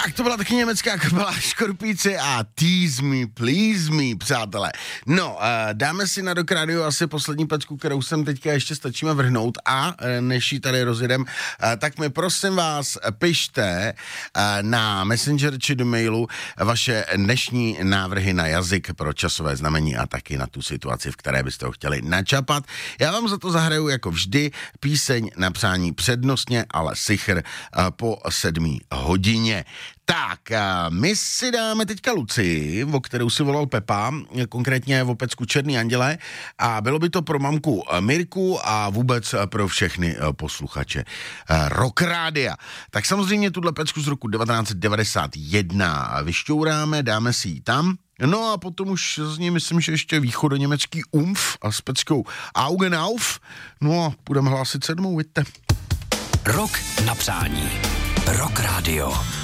Tak to byla taky německá kapela Škorpíci a Tease Me, Please Me, přátelé. No, dáme si na Rock Radio asi poslední pecku, kterou sem teďka ještě stačíme vrhnout a než ji tady rozjedem, tak mi prosím vás pište na Messenger či do mailu vaše dnešní návrhy na jazyk pro časové znamení a taky na tu situaci, v které byste ho chtěli načapat. Já vám za to zahraju jako vždy píseň na přání přednostně, ale sichr po 7 hodině. Tak, my si dáme teďka Lucii, o kterou si volal Pepa, konkrétně o pecku Černý anděle a bylo by to pro mamku Mirku a vůbec pro všechny posluchače Rock Rádia. Tak samozřejmě tuhle pecku z roku 1991 vyšťouráme, dáme si ji tam. No a potom už z ní myslím, že ještě východoněmecký Umf a s peckou Augen auf. No a budeme hlásit 7, vidíte. Rock na přání. Rock Radio.